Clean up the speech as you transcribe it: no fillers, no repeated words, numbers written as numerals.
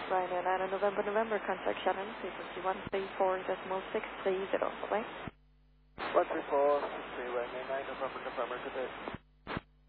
Ryanair 9 November, November, contact Shannon, frequency 134.630, bye-bye. 134.630, Ryanair 9 November, November, good day.